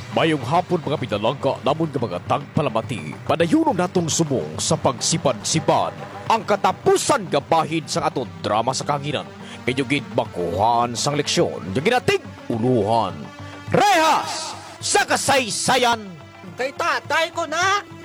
Mayong hapon mga pinalangga namon nga mga tagpalamati, padayunon natong sumong sa pagsipad-sipad ang katapusan nga bahid sa aton drama sa kanginan. Medyo gid makuhan sang leksyon, yung ginatig uluhan. Rehas sa kasaysayan! Kay tatay ko na!